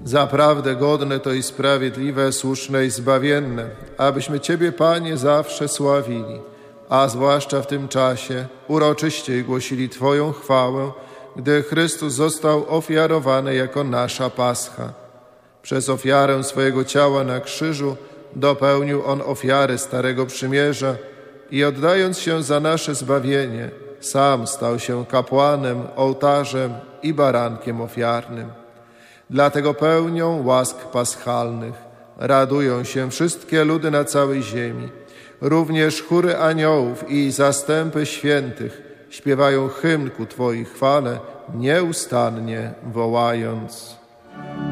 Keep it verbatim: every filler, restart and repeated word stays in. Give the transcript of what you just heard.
Zaprawdę godne to i sprawiedliwe, słuszne i zbawienne, abyśmy Ciebie, Panie, zawsze sławili, a zwłaszcza w tym czasie uroczyściej głosili Twoją chwałę, gdy Chrystus został ofiarowany jako nasza Pascha. Przez ofiarę swojego ciała na krzyżu dopełnił On ofiary Starego Przymierza i oddając się za nasze zbawienie, sam stał się kapłanem, ołtarzem i barankiem ofiarnym. Dlatego pełnią łask paschalnych radują się wszystkie ludy na całej ziemi. Również chóry aniołów i zastępy świętych śpiewają hymn ku Twojej chwale, nieustannie wołając: